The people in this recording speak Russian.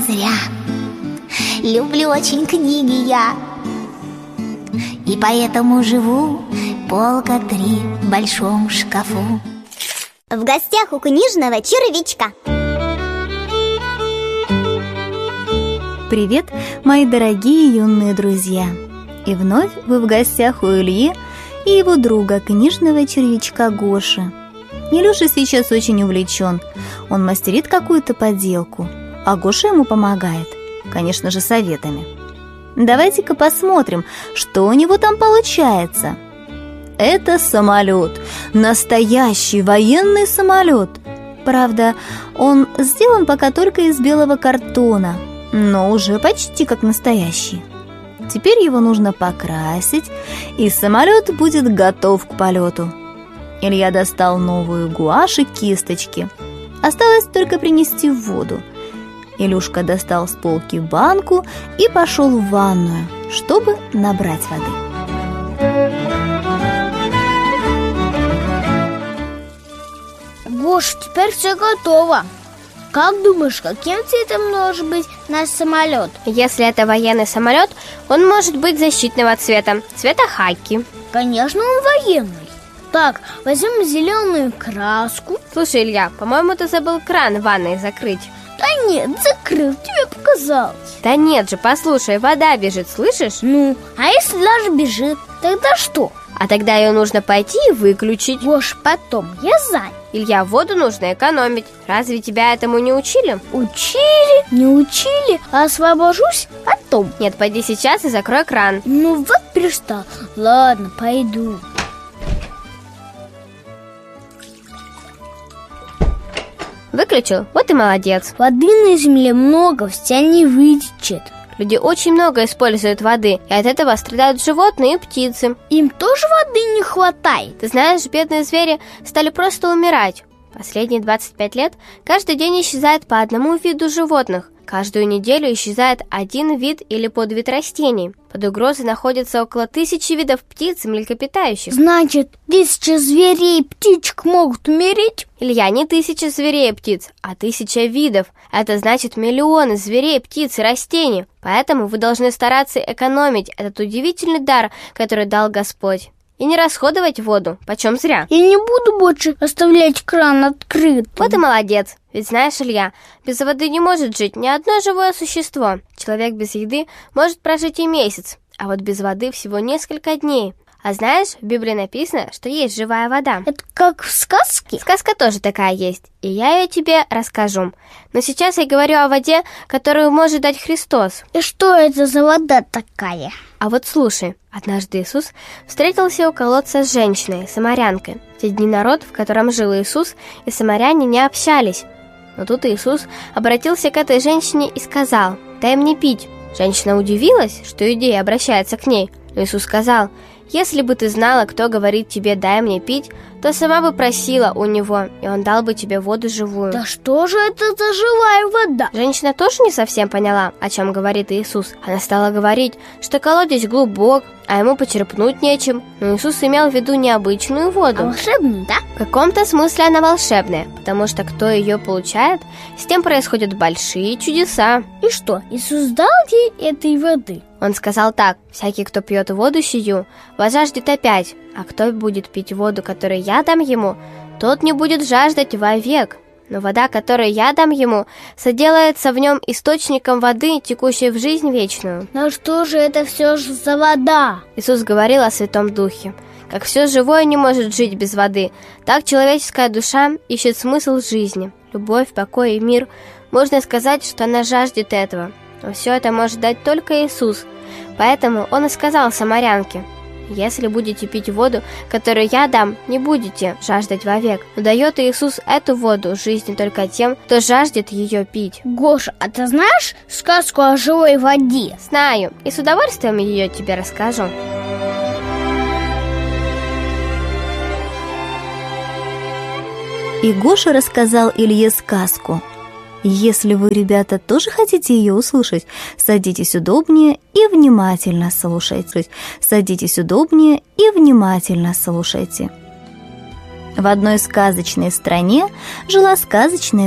зря. Люблю очень книги я, и поэтому живу полка 3 в большом шкафу. В гостях у книжного червячка. Привет, мои дорогие юные друзья! И вновь вы в гостях у Ильи и его друга, книжного червячка Гоши. Илюша сейчас очень увлечен. Он мастерит какую-то поделку, а Гоша ему помогает, конечно же, советами. Давайте-ка посмотрим, что у него там получается. Это самолет, настоящий военный самолет. Правда, он сделан пока только из белого картона, но уже почти как настоящий. Теперь его нужно покрасить, и самолет будет готов к полету. Илья достал новую гуашь и кисточки. Осталось только принести в воду. Илюшка достал с полки банку и пошел в ванную, чтобы набрать воды. Гош, теперь все готово. Как думаешь, каким цветом может быть наш самолет? Если это военный самолет, он может быть защитного цвета, цвета хаки. Конечно, он военный. Так, возьмем зеленую краску. Слушай, Илья, по-моему, ты забыл кран в ванной закрыть. Да нет, закрыл, тебе показалось. Да нет же, послушай, вода бежит, слышишь? Ну, а если даже бежит, тогда что? А тогда ее нужно пойти и выключить. Гош, потом, я занят. Илья, воду нужно экономить. Разве тебя этому не учили? Учили, не учили, а освобожусь потом. Нет, пойди сейчас и закрой кран. Ну вот перестал. Ладно, пойду. Выключил? Вот и молодец. Воды на земле много, вся не вытечет. Люди очень много используют воды, и от этого страдают животные и птицы. Им тоже воды не хватает. Ты знаешь, бедные звери стали просто умирать. Последние 25 лет каждый день исчезает по одному виду животных. Каждую неделю исчезает один вид или подвид растений. Под угрозой находится около 1000 видов птиц и млекопитающих. Значит, 1000 зверей и птичек могут умереть? Илья, не 1000 зверей и птиц, а 1000 видов. Это значит миллионы зверей, птиц и растений. Поэтому вы должны стараться экономить этот удивительный дар, который дал Господь. И не расходовать воду, почем зря. Я не буду больше оставлять кран открытым. Вот и молодец. Ведь знаешь, Илья, без воды не может жить ни одно живое существо. Человек без еды может прожить и месяц, а вот без воды всего несколько дней. А знаешь, в Библии написано, что есть живая вода. Это как в сказке? Сказка тоже такая есть, и я ее тебе расскажу. Но сейчас я говорю о воде, которую может дать Христос. И что это за вода такая? А вот слушай, однажды Иисус встретился у колодца с женщиной, самарянкой. В те дни народ, в котором жил Иисус, и самаряне не общались. Но тут Иисус обратился к этой женщине и сказал: «Дай мне пить». Женщина удивилась, что иудей обращается к ней. Но Иисус сказал: «Если бы ты знала, кто говорит тебе «дай мне пить», то сама бы просила у него, и он дал бы тебе воду живую». Да что же это за живая вода? Женщина тоже не совсем поняла, о чем говорит Иисус. Она стала говорить, что колодец глубок, а ему почерпнуть нечем. Но Иисус имел в виду необычную воду. А волшебную, да? В каком-то смысле она волшебная, потому что кто ее получает, с тем происходят большие чудеса. И что, Иисус дал ей этой воды? Он сказал так: «Всякий, кто пьет воду сию, возжаждет опять, а кто будет пить воду, которую я дам ему, тот не будет жаждать вовек. Но вода, которую я дам ему, соделается в нем источником воды, текущей в жизнь вечную». Но что же это все же за вода? Иисус говорил о Святом Духе. Как все живое не может жить без воды, так человеческая душа ищет смысл жизни, любовь, покой и мир. Можно сказать, что она жаждет этого. Но все это может дать только Иисус. Поэтому Он и сказал самарянке: «Если будете пить воду, которую я дам, не будете жаждать вовек». Но дает Иисус эту воду жизни только тем, кто жаждет ее пить. Гоша, а ты знаешь сказку о живой воде? Знаю, и с удовольствием ее тебе расскажу. И Гоша рассказал Илье сказку. Если вы, ребята, тоже хотите ее услышать, садитесь удобнее и внимательно слушайте. Садитесь удобнее и внимательно слушайте. В одной сказочной стране жила сказочная